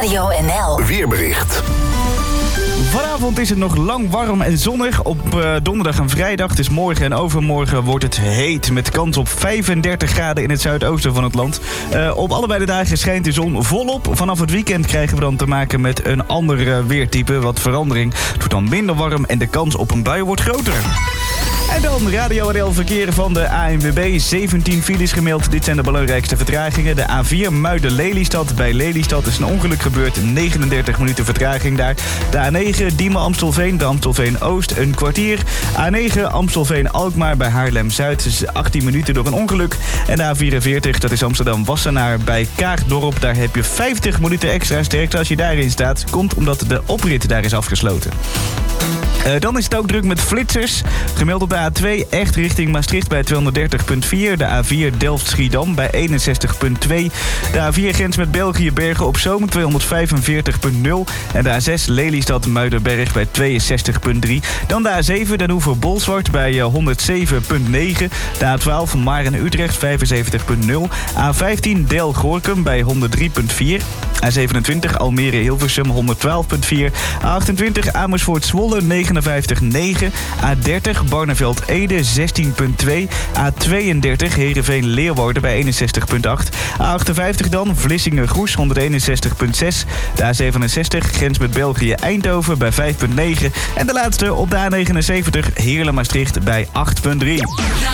Radio NL. Weerbericht. Vanavond is het nog lang warm en zonnig. Op donderdag en vrijdag, dus morgen en overmorgen, wordt het heet. Met kans op 35 graden in het zuidoosten van het land. Op allebei de dagen schijnt de zon volop. Vanaf het weekend krijgen we dan te maken met een ander weertype. Wat verandering. Het wordt dan minder warm en de kans op een bui wordt groter. En dan Radio NL verkeer van de ANWB. 17 files gemeld. Dit zijn de belangrijkste vertragingen. De A4 Muiden-Lelystad. Bij Lelystad is een ongeluk gebeurd. 39 minuten vertraging daar. De A9 Diemen-Amstelveen. De Amstelveen-Oost een kwartier. A9 Amstelveen-Alkmaar bij Haarlem-Zuid. 18 minuten door een ongeluk. En de A44, dat is Amsterdam-Wassenaar bij Kaagdorp. Daar heb je 50 minuten extra sterkte als je daarin staat. Komt omdat de oprit daar is afgesloten. Dan is het ook druk met flitsers. Gemeld op de A2 echt richting Maastricht bij 230.4. De A4 Delft-Schiedam bij 61.2. De A4 grens met België Bergen op Zoom 245.0. En de A6 Lelystad-Muidenberg bij 62.3. Dan de A7 Den Oever-Bolsward bij 107.9. De A12 Maren-Utrecht 75.0. A15 Del-Goorkum bij 103.4. A27 Almere-Hilversum 112.4. A28 Amersfoort-Zwolle 59.9. A30 Barneveld-Ede 16.2. A32 Heerenveen-Leeuwarden bij 61.8. A58 dan Vlissingen-Goes 161.6. De A67 grens met België-Eindhoven bij 5.9. En de laatste op de A79 Heerlen-Maastricht bij 8.3.